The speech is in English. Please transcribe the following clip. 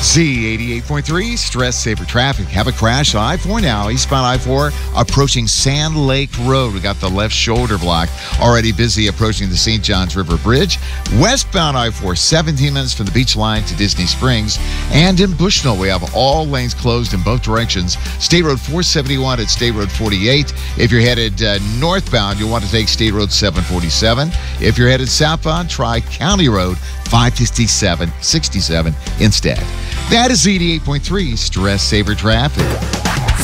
Z88.3, Stress Saver Traffic. Have a crash on I-4 now. Eastbound I-4 approaching Sand Lake Road. We got the left shoulder block. Already busy approaching the St. Johns River Bridge. Westbound I-4, 17 minutes from the beach line to Disney Springs. And in Bushnell, we have all lanes closed in both directions. State Road 471 at State Road 48. If you're headed northbound, you'll want to take State Road 747. If you're headed southbound, try County Road 567 instead. That is Z88.3 Stress Saver Traffic.